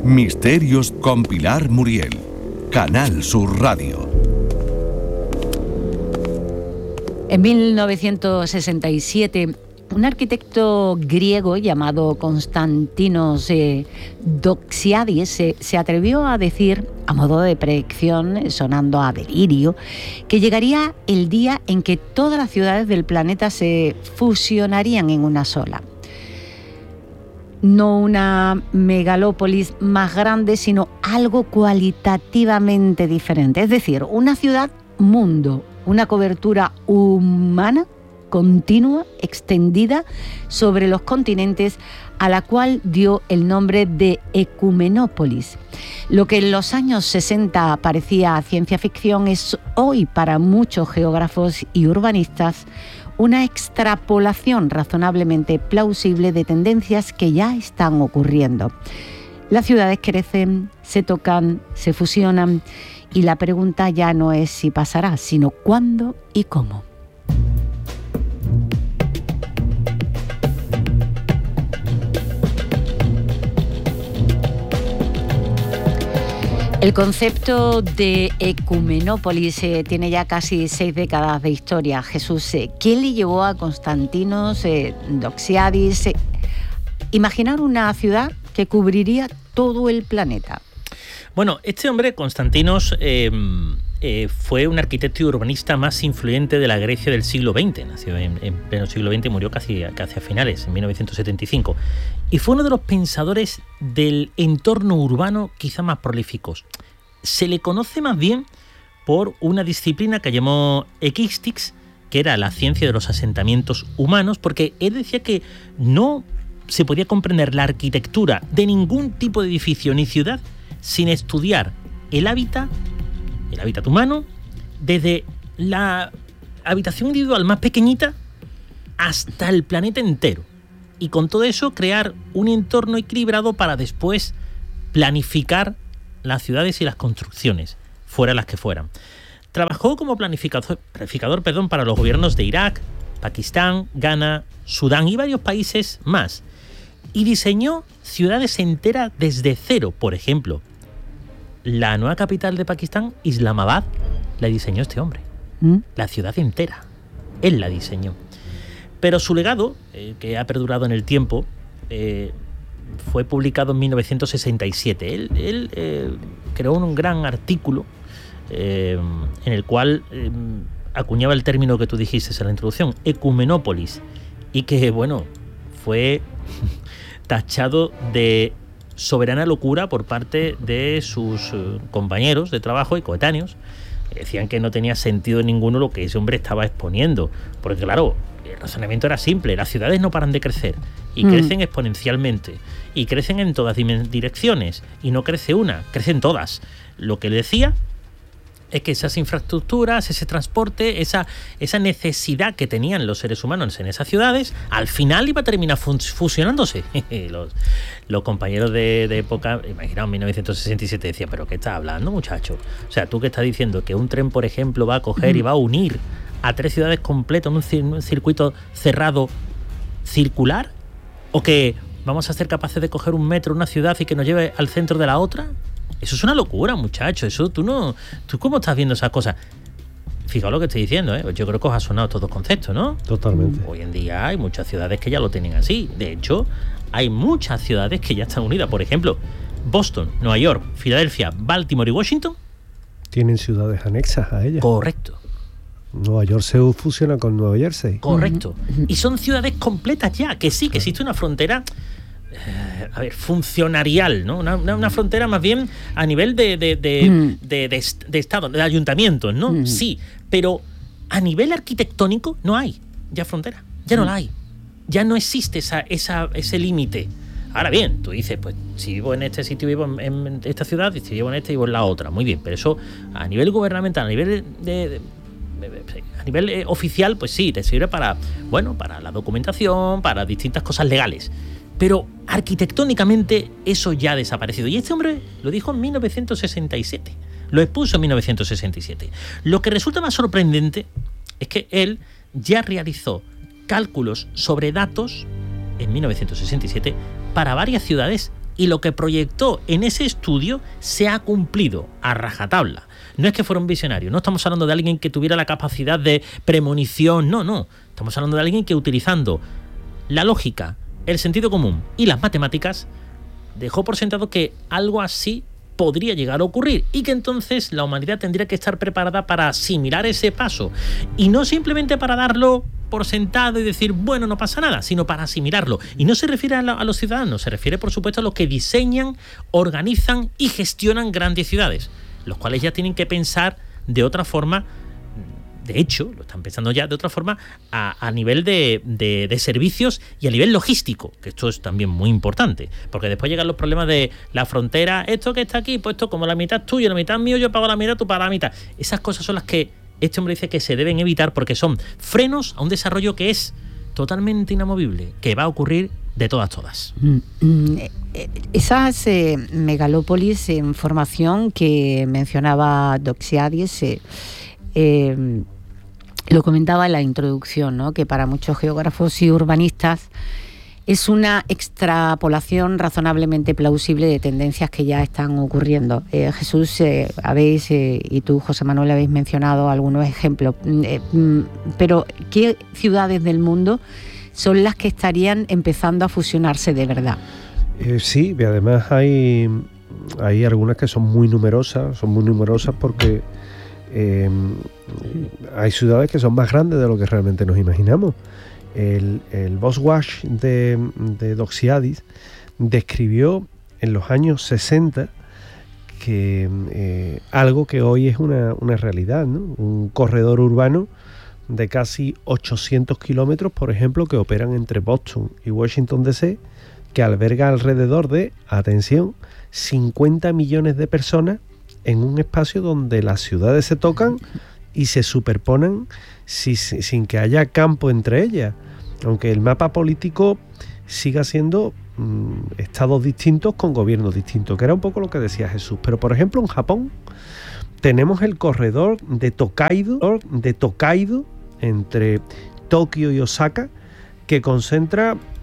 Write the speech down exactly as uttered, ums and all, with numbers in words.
Misterios con Pilar Muriel. Canal Sur Radio. En mil novecientos sesenta y siete, un arquitecto griego llamado Constantinos eh, Doxiadis se, se atrevió a decir, a modo de predicción, sonando a delirio, que llegaría el día en que todas las ciudades del planeta se fusionarían en una sola. No una megalópolis más grande, sino algo cualitativamente diferente. Es decir, una ciudad-mundo, una cobertura humana continua, extendida sobre los continentes, a la cual dio el nombre de Ecumenópolis. Lo que en los años sesenta parecía ciencia ficción es hoy para muchos geógrafos y urbanistas una extrapolación razonablemente plausible de tendencias que ya están ocurriendo. Las ciudades crecen, se tocan, se fusionan y la pregunta ya no es si pasará, sino cuándo y cómo. El concepto de Ecumenópolis eh, tiene ya casi seis décadas de historia. Jesús, eh, ¿qué le llevó a Constantinos eh, Doxiadis eh, imaginar una ciudad que cubriría todo el planeta? Bueno, este hombre, Constantinos, eh, eh, fue un arquitecto y urbanista más influyente de la Grecia del siglo veinte. Nació en, en pleno siglo veinte y murió casi, casi a finales, en mil novecientos setenta y cinco. Y fue uno de los pensadores del entorno urbano quizá más prolíficos. Se le conoce más bien por una disciplina que llamó Equistics, que era la ciencia de los asentamientos humanos, porque él decía que no se podía comprender la arquitectura de ningún tipo de edificio ni ciudad sin estudiar el hábitat, el hábitat humano, desde la habitación individual más pequeñita hasta el planeta entero. Y con todo eso crear un entorno equilibrado para después planificar las ciudades y las construcciones, fueran las que fueran. Trabajó como planificador, planificador perdón, para los gobiernos de Irak, Pakistán, Ghana, Sudán y varios países más. Y diseñó ciudades enteras desde cero. Por ejemplo, la nueva capital de Pakistán, Islamabad, la diseñó este hombre. ¿Mm? La ciudad entera. Él la diseñó. Pero su legado, eh, que ha perdurado en el tiempo, eh, fue publicado en mil novecientos sesenta y siete. Él, él eh, creó un gran artículo eh, en el cual eh, acuñaba el término que tú dijiste en la introducción, Ecumenópolis, y que, bueno, fue tachado de soberana locura por parte de sus eh, compañeros de trabajo y coetáneos. Decían que no tenía sentido ninguno lo que ese hombre estaba exponiendo, porque claro, el razonamiento era simple, las ciudades no paran de crecer y mm. crecen exponencialmente y crecen en todas direcciones y no crece una, crecen todas. Lo que le decía es que esas infraestructuras, ese transporte, esa, esa necesidad que tenían los seres humanos en esas ciudades, al final iba a terminar fusionándose. los, los compañeros de, de época, imaginaos, en mil novecientos sesenta y siete decían, ¿pero qué estás hablando, muchacho? O sea, tú que estás diciendo que un tren, por ejemplo, va a coger mm. y va a unir a tres ciudades completas en un, cir- un circuito cerrado circular, o que vamos a ser capaces de coger un metro, una ciudad y que nos lleve al centro de la otra. Eso es una locura, muchacho. Eso tú no. ¿Tú cómo estás viendo esas cosas? Fijaos lo que estoy diciendo, ¿eh? Yo creo que os ha sonado estos dos conceptos, ¿no? Totalmente. Hoy en día hay muchas ciudades que ya lo tienen así. De hecho, hay muchas ciudades que ya están unidas. Por ejemplo, Boston, Nueva York, Filadelfia, Baltimore y Washington. Tienen ciudades anexas a ellas. Correcto. Nueva York se fusiona con Nueva Jersey. Correcto. Y son ciudades completas ya, que sí, que existe una frontera, eh, a ver, funcionarial, ¿no? Una, una, una frontera más bien a nivel de, de, de, mm. de, de, de Estado, de ayuntamientos, ¿no? Mm. Sí, pero a nivel arquitectónico no hay ya frontera, ya mm. no la hay. Ya no existe esa, esa, ese límite. Ahora bien, tú dices, pues si vivo en este sitio, vivo en, en esta ciudad, y si vivo en esta, vivo en la otra. Muy bien, pero eso a nivel gubernamental, a nivel de... de a nivel eh, oficial, pues sí, te sirve para, bueno, para la documentación, para distintas cosas legales. Pero arquitectónicamente eso ya ha desaparecido. Y este hombre lo dijo en mil novecientos sesenta y siete. Lo expuso en mil novecientos sesenta y siete. Lo que resulta más sorprendente es que él ya realizó cálculos sobre datos en mil novecientos sesenta y siete para varias ciudades y lo que proyectó en ese estudio se ha cumplido a rajatabla. No es que fuera un visionario, no estamos hablando de alguien que tuviera la capacidad de premonición, no, no. Estamos hablando de alguien que, utilizando la lógica, el sentido común y las matemáticas, dejó por sentado que algo así podría llegar a ocurrir y que entonces la humanidad tendría que estar preparada para asimilar ese paso. Y no simplemente para darlo por sentado y decir, bueno, no pasa nada, sino para asimilarlo. Y no se refiere a, la, a los ciudadanos, se refiere, por supuesto, a los que diseñan, organizan y gestionan grandes ciudades, los cuales ya tienen que pensar de otra forma. De hecho, lo están pensando ya de otra forma a, a nivel de, de, de servicios y a nivel logístico, que esto es también muy importante, porque después llegan los problemas de la frontera, esto que está aquí, pues esto como la mitad es tuyo, la mitad es mío, yo pago la mitad, tú pagas la mitad. Esas cosas son las que este hombre dice que se deben evitar porque son frenos a un desarrollo que es totalmente inamovible, que va a ocurrir de todas, todas. Esas eh, megalópolis en formación que mencionaba Doxiadis, eh, eh, lo comentaba en la introducción, ¿no? Que para muchos geógrafos y urbanistas es una extrapolación razonablemente plausible de tendencias que ya están ocurriendo. Eh, Jesús, eh, habéis, eh, y tú, José Manuel, habéis mencionado algunos ejemplos, eh, pero ¿qué ciudades del mundo son las que estarían empezando a fusionarse de verdad? Eh, sí, y además hay, hay algunas que son muy numerosas, son muy numerosas porque eh, hay ciudades que son más grandes de lo que realmente nos imaginamos. El, el Boswash de, de Doxiadis describió en los años sesenta que eh, algo que hoy es una, una realidad, ¿no? Un corredor urbano de casi ochocientos kilómetros, por ejemplo, que operan entre Boston y Washington D C, que alberga alrededor de, atención, cincuenta millones de personas en un espacio donde las ciudades se tocan y se superponen si, si, sin que haya campo entre ellas, aunque el mapa político siga siendo mmm, estados distintos con gobiernos distintos, que era un poco lo que decía Jesús. Pero por ejemplo en Japón tenemos el corredor de Tokaido, de Tokaido entre Tokio y Osaka, que concentra